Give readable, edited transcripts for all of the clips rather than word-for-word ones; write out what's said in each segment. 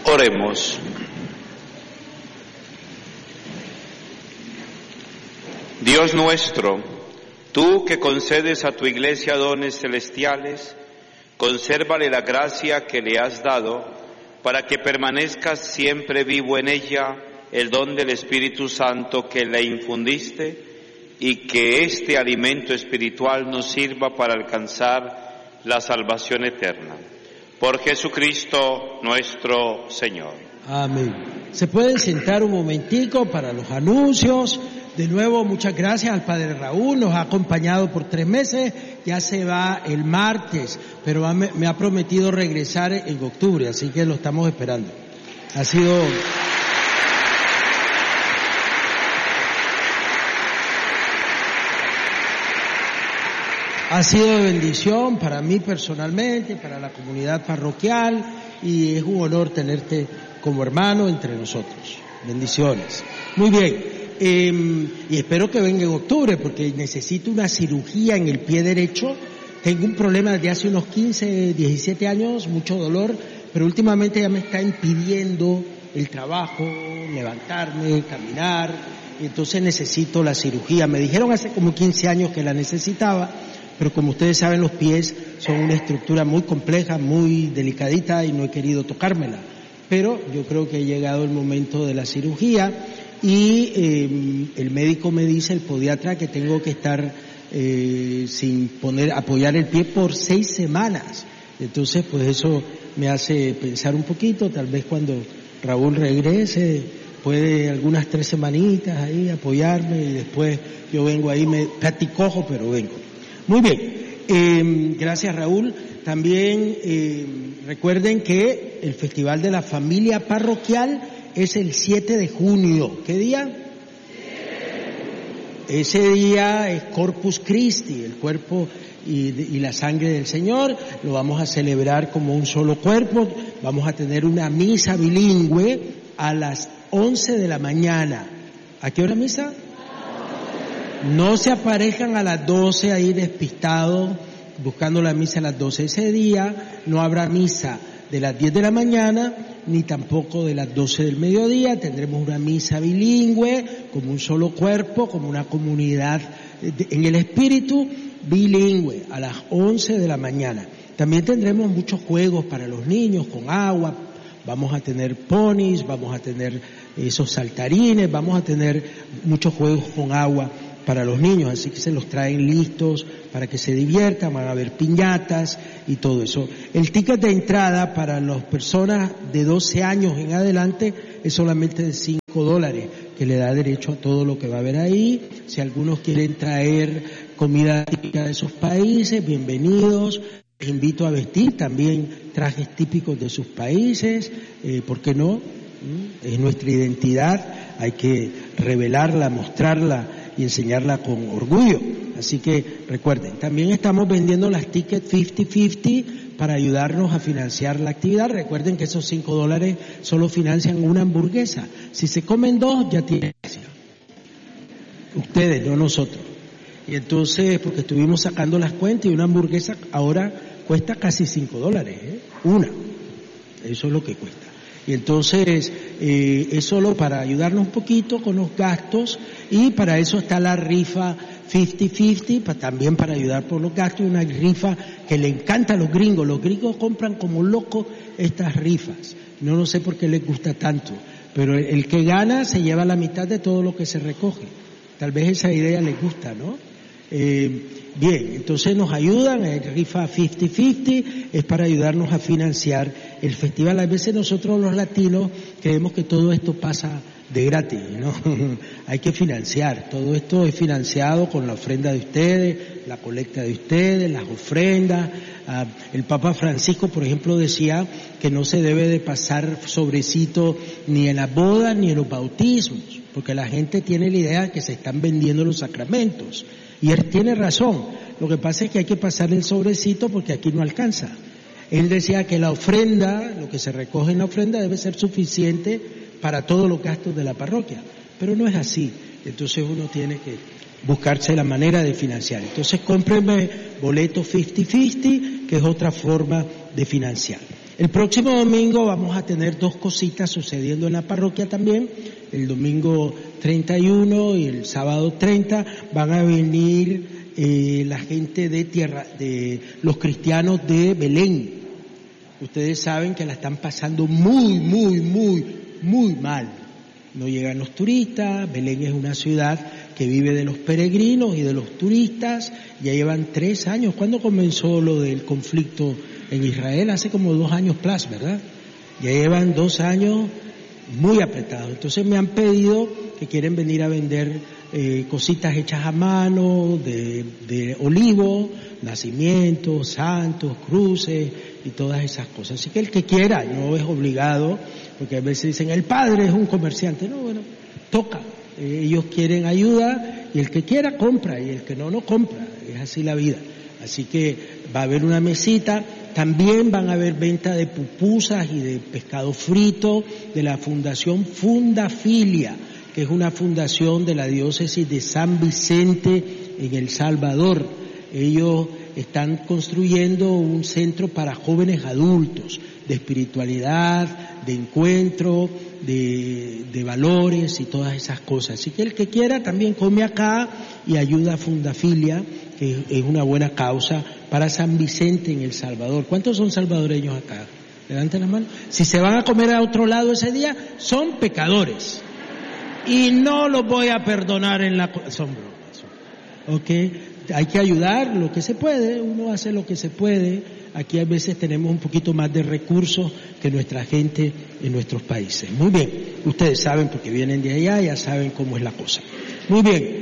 Oremos. Dios nuestro, tú que concedes a tu Iglesia dones celestiales, consérvale la gracia que le has dado, para que permanezca siempre vivo en ella el don del Espíritu Santo que le infundiste, y que este alimento espiritual nos sirva para alcanzar la salvación eterna. Por Jesucristo nuestro Señor. Amén. Se pueden sentar un momentico para los anuncios. De nuevo, muchas gracias al Padre Raúl, nos ha acompañado por 3 meses, ya se va el martes, pero me ha prometido regresar en octubre, así que lo estamos esperando. Ha sido de bendición para mí personalmente, para la comunidad parroquial, y es un honor tenerte como hermano entre nosotros. Bendiciones. Muy bien. Y espero que venga en octubre, porque necesito una cirugía en el pie derecho. Tengo un problema desde hace unos 15, 17 años, mucho dolor, pero últimamente ya me está impidiendo el trabajo, levantarme, caminar, y entonces necesito la cirugía. Me dijeron hace como 15 años que la necesitaba, pero como ustedes saben, los pies son una estructura muy compleja, muy delicadita, y no he querido tocármela. Pero yo creo que ha llegado el momento de la cirugía. Y el médico me dice, el podiatra, que tengo que estar sin apoyar el pie por 6 semanas. Entonces, pues eso me hace pensar un poquito, tal vez cuando Raúl regrese, puede algunas 3 semanitas ahí apoyarme, y después yo vengo ahí, me platicojo, pero vengo. Muy bien, gracias Raúl. También recuerden que el Festival de la Familia Parroquial es el 7 de junio. ¿Qué día? Ese día es Corpus Christi, el cuerpo y la sangre del Señor. Lo vamos a celebrar como un solo cuerpo. Vamos a tener una misa bilingüe a las 11 de la mañana. ¿A qué hora misa? No se aparezcan a las 12 ahí despistados buscando la misa a las 12. Ese día no habrá misa de las 10 de la mañana, ni tampoco de las 12 del mediodía. Tendremos una misa bilingüe, como un solo cuerpo, como una comunidad en el espíritu, bilingüe, a las 11 de la mañana. También tendremos muchos juegos para los niños con agua, vamos a tener ponis, vamos a tener esos saltarines, vamos a tener muchos juegos con agua para los niños, así que se los traen listos para que se diviertan, van a haber piñatas y todo eso. El ticket de entrada para las personas de 12 años en adelante es solamente de $5, que le da derecho a todo lo que va a haber ahí. Si algunos quieren traer comida típica de sus países, bienvenidos. Les invito a vestir también trajes típicos de sus países, ¿por qué no? Es nuestra identidad, hay que revelarla, mostrarla y enseñarla con orgullo. Así que recuerden, también estamos vendiendo las tickets 50-50 para ayudarnos a financiar la actividad. Recuerden que esos $5 solo financian una hamburguesa. Si se comen 2, ya tienen gracia. Ustedes, no nosotros. Y entonces, porque estuvimos sacando las cuentas, y una hamburguesa ahora cuesta casi $5, una. Eso es lo que cuesta. Y entonces es solo para ayudarnos un poquito con los gastos, y para eso está la rifa 50-50, también para ayudar por los gastos, una rifa que le encanta a los gringos. Los gringos compran como locos estas rifas, no sé por qué les gusta tanto, pero el que gana se lleva la mitad de todo lo que se recoge. Tal vez esa idea les gusta, ¿no? Bien, entonces nos ayudan, rifa 50-50 es para ayudarnos a financiar el festival. A veces nosotros los latinos creemos que todo esto pasa de gratis, ¿no? Hay que financiar, todo esto es financiado con la ofrenda de ustedes, la colecta de ustedes, las ofrendas. El Papa Francisco, por ejemplo, decía que no se debe de pasar sobrecito ni en las bodas ni en los bautismos, porque la gente tiene la idea de que se están vendiendo los sacramentos. Y él tiene razón, lo que pasa es que hay que pasar el sobrecito porque aquí no alcanza. Él decía que la ofrenda, lo que se recoge en la ofrenda debe ser suficiente para todos los gastos de la parroquia, pero no es así. Entonces uno tiene que buscarse la manera de financiar. Entonces cómprenme boletos 50-50, que es otra forma de financiar. El próximo domingo vamos a tener 2 cositas sucediendo en la parroquia también. El domingo 31 y el sábado 30 van a venir la gente de los cristianos de Belén. Ustedes saben que la están pasando muy mal. No llegan los turistas. Belén es una ciudad que vive de los peregrinos y de los turistas. Ya llevan 3 años. ¿Cuándo comenzó lo del conflicto en Israel? Hace como 2 años plus, ¿verdad? Ya llevan 2 años muy apretados. Entonces me han pedido que quieren venir a vender cositas hechas a mano, de olivo, nacimientos, santos, cruces y todas esas cosas. Así que el que quiera, no es obligado, porque a veces dicen, el padre es un comerciante. No, bueno, toca. Ellos quieren ayuda y el que quiera compra y el que no compra. Es así la vida. Así que va a haber una mesita. También van a haber venta de pupusas y de pescado frito de la Fundación Fundafilia, que es una fundación de la diócesis de San Vicente en El Salvador. Ellos están construyendo un centro para jóvenes adultos, de espiritualidad, de encuentro, de valores y todas esas cosas. Así que el que quiera también come acá y ayuda a Fundafilia, que es una buena causa para San Vicente en El Salvador. ¿Cuántos son salvadoreños acá? Levanten la mano. Si se van a comer a otro lado ese día, son pecadores. Y no los voy a perdonar son bromas. ¿Ok? Hay que ayudar lo que se puede, uno hace lo que se puede. Aquí a veces tenemos un poquito más de recursos que nuestra gente en nuestros países. Muy bien, ustedes saben porque vienen de allá, ya saben cómo es la cosa. Muy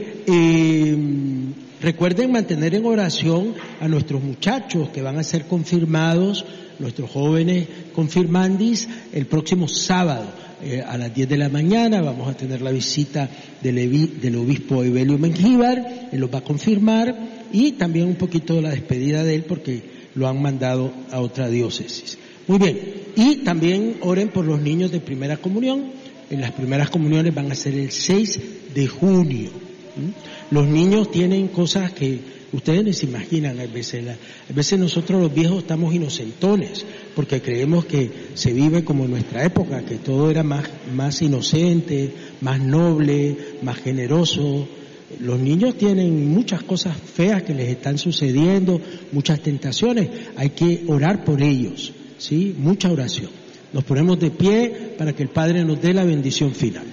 bien, recuerden mantener en oración a nuestros muchachos que van a ser confirmados, nuestros jóvenes confirmandis, el próximo sábado. A las 10 de la mañana vamos a tener la visita del obispo Evelio Mengíbar, él los va a confirmar, y también un poquito de la despedida de él porque lo han mandado a otra diócesis. Muy bien, y también oren por los niños de primera comunión. En las primeras comuniones van a ser el 6 de junio. Los niños tienen cosas que ustedes ni se imaginan a veces. A veces nosotros los viejos estamos inocentones porque creemos que se vive como en nuestra época, que todo era más inocente, más noble, más generoso. Los niños tienen muchas cosas feas que les están sucediendo, muchas tentaciones. Hay que orar por ellos, ¿sí? Mucha oración. Nos ponemos de pie para que el Padre nos dé la bendición final.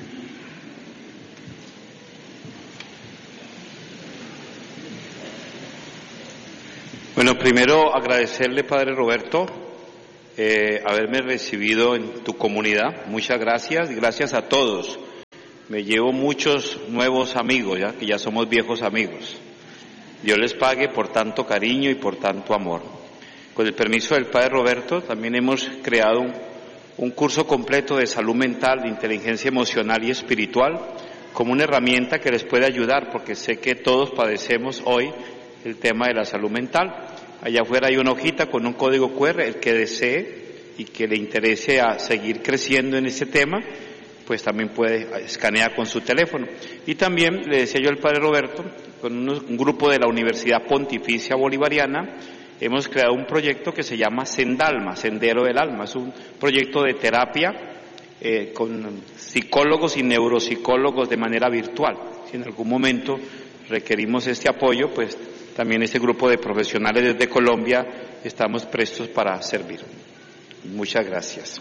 Bueno, primero agradecerle, Padre Roberto, haberme recibido en tu comunidad. Muchas gracias y gracias a todos. Me llevo muchos nuevos amigos, ya que ya somos viejos amigos. Dios les pague por tanto cariño y por tanto amor. Con el permiso del Padre Roberto, también hemos creado un curso completo de salud mental, de inteligencia emocional y espiritual, como una herramienta que les puede ayudar, porque sé que todos padecemos hoy el tema de la salud mental. Allá afuera hay una hojita con un código QR, el que desee y que le interese a seguir creciendo en este tema, pues también puede escanear con su teléfono. Y también, le decía yo al Padre Roberto, con un grupo de la Universidad Pontificia Bolivariana, hemos creado un proyecto que se llama Sendalma, Sendero del Alma. Es un proyecto de terapia con psicólogos y neuropsicólogos de manera virtual. Si en algún momento requerimos este apoyo, pues también este grupo de profesionales desde Colombia estamos prestos para servir. Muchas gracias.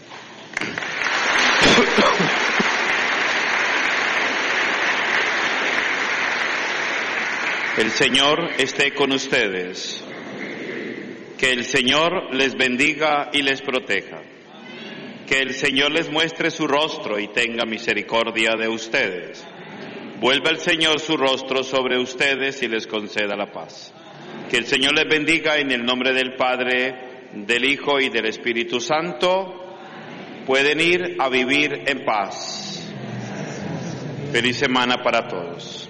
El Señor esté con ustedes. Que el Señor les bendiga y les proteja. Que el Señor les muestre su rostro y tenga misericordia de ustedes. Vuelva el Señor su rostro sobre ustedes y les conceda la paz. Que el Señor les bendiga en el nombre del Padre, del Hijo y del Espíritu Santo. Pueden ir a vivir en paz. Feliz semana para todos.